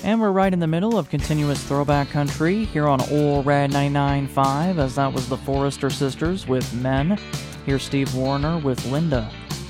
And we're right in the middle of continuous throwback country here on Old Rad 99.5, as that was the Forrester Sisters with Men. Here's Steve Wariner with Linda.